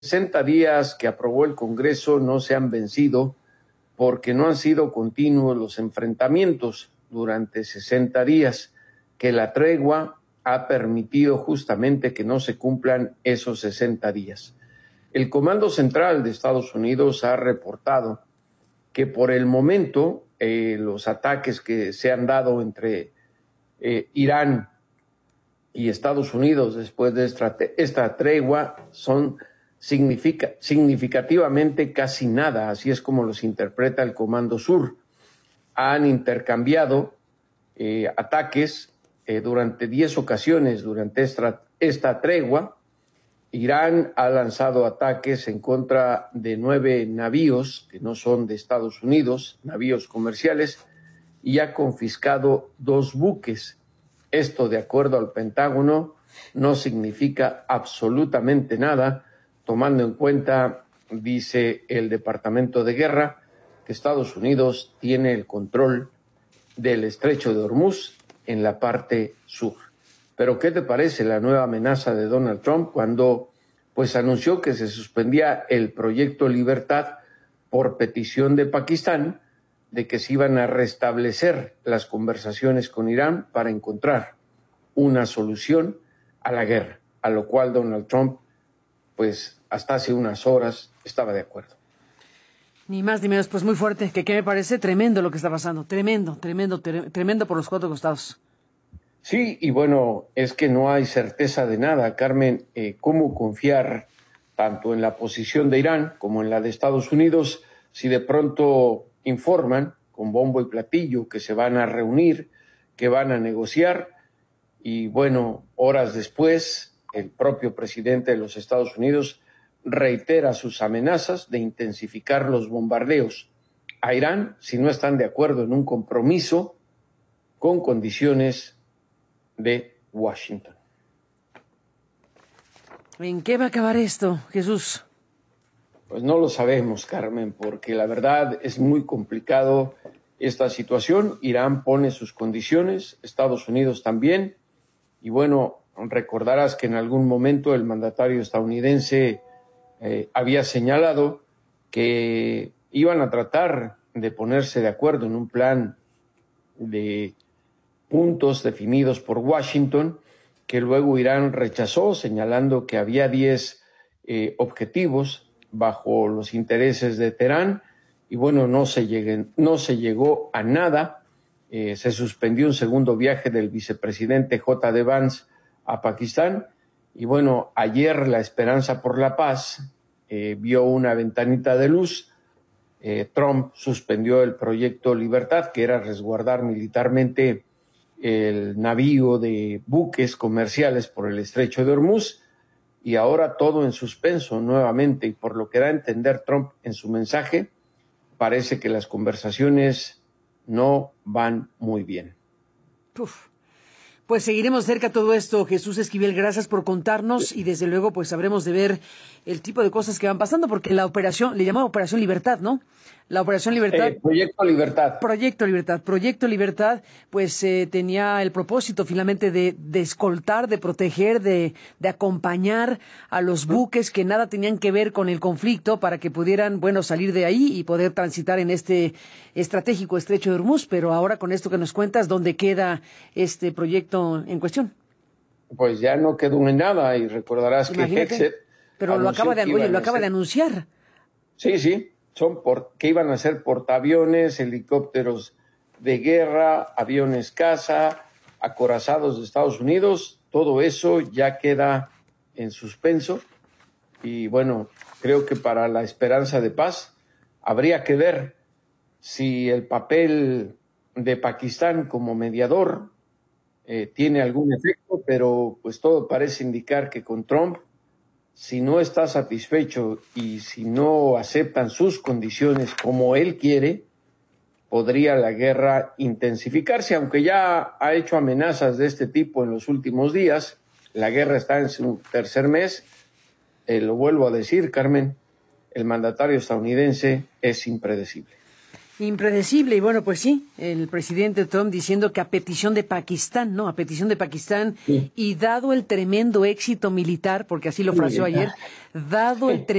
60 días que aprobó el Congreso no se han vencido porque no han sido continuos los enfrentamientos durante 60 días, que la tregua ha permitido justamente que no se cumplan esos 60 días. El Comando Central de Estados Unidos ha reportado que por el momento los ataques que se han dado entre Irán y Estados Unidos después de esta tregua son significativamente casi nada, así es como los interpreta el Comando Sur. Han intercambiado ataques durante 10 ocasiones durante esta tregua. Irán ha lanzado ataques en contra de 9 navíos que no son de Estados Unidos, navíos comerciales, y ha confiscado 2 buques. Esto, de acuerdo al Pentágono, no significa absolutamente nada, tomando en cuenta, dice el Departamento de Guerra, que Estados Unidos tiene el control del Estrecho de Hormuz en la parte sur. Pero, ¿qué te parece la nueva amenaza de Donald Trump cuando pues anunció que se suspendía el Proyecto Libertad por petición de Pakistán de que se iban a restablecer las conversaciones con Irán para encontrar una solución a la guerra, a lo cual Donald Trump, pues hasta hace unas horas, estaba de acuerdo? Ni más ni menos, pues muy fuerte, que me parece tremendo lo que está pasando, tremendo por los 4 costados. Sí, y bueno, es que no hay certeza de nada, Carmen. ¿Cómo confiar tanto en la posición de Irán como en la de Estados Unidos si de pronto informan con bombo y platillo que se van a reunir, que van a negociar, y bueno, horas después el propio presidente de los Estados Unidos reitera sus amenazas de intensificar los bombardeos a Irán si no están de acuerdo en un compromiso con condiciones de Washington? ¿En qué va a acabar esto, Jesús? Pues no lo sabemos, Carmen, porque la verdad es muy complicado esta situación. Irán pone sus condiciones, Estados Unidos también, y bueno, recordarás que en algún momento el mandatario estadounidense había señalado que iban a tratar de ponerse de acuerdo en un plan de puntos definidos por Washington, que luego Irán rechazó, señalando que había 10 objetivos bajo los intereses de Teherán, y bueno, no se llegó a nada. Se suspendió un segundo viaje del vicepresidente J.D. Vance a Pakistán, y bueno, ayer la Esperanza por la Paz vio una ventanita de luz. Trump suspendió el Proyecto Libertad, que era resguardar militarmente el navío de buques comerciales por el Estrecho de Hormuz, y ahora todo en suspenso nuevamente, y por lo que da a entender Trump en su mensaje, parece que las conversaciones no van muy bien. Pues seguiremos cerca todo esto, Jesús Esquivel, gracias por contarnos, y desde luego pues sabremos de ver el tipo de cosas que van pasando, porque la operación, le llamaba Operación Libertad, ¿no? La Operación Libertad. Proyecto Libertad. Proyecto Libertad, pues tenía el propósito finalmente de escoltar, de proteger, de acompañar a los buques que nada tenían que ver con el conflicto para que pudieran, bueno, salir de ahí y poder transitar en este estratégico Estrecho de Hormuz. Pero ahora con esto que nos cuentas, ¿dónde queda este proyecto en cuestión? Pues ya no quedó en nada, y recordarás que Hexet... Pero lo acaba de anunciar. Sí. Que iban a ser portaaviones, helicópteros de guerra, aviones caza, acorazados de Estados Unidos. Todo eso ya queda en suspenso, y bueno, creo que para la esperanza de paz habría que ver si el papel de Pakistán como mediador tiene algún efecto, pero pues todo parece indicar que con Trump, si no está satisfecho y si no aceptan sus condiciones como él quiere, podría la guerra intensificarse, aunque ya ha hecho amenazas de este tipo en los últimos días. La guerra está en su tercer mes. Lo vuelvo a decir, Carmen, el mandatario estadounidense es impredecible. Impredecible, y bueno, pues sí, el presidente Trump diciendo que a petición de Pakistán, ¿no? A petición de Pakistán, Sí. y dado el tremendo éxito militar, porque así lo fraseó ayer, dado el